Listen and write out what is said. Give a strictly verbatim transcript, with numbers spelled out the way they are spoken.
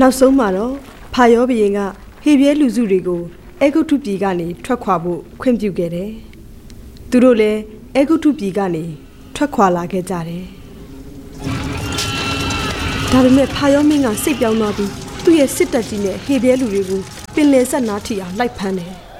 နောက်ဆုံးမှာတော့ဖာယောဘုရင်ကဟေဗြဲလူစုတွေကိုအဲဂုတ္တုပြည်ကနေထွက်ခွာဖို့ခွင့်ပြုခဲ့တယ်။သူတို့လည်းအဲဂုတ္တုပြည်ကနေထွက်ခွာလာခဲ့ကြတယ်။ဒါပေမဲ့ဖာယောမင်းကစိတ်ပြောင်းသွားပြီးသူ့ရဲ့စစ်တပ်ကြီးနဲ့ဟေဗြဲလူတွေကိုပင်လယ်ဆက်နားထိအောင်လိုက်ဖမ်းတယ်။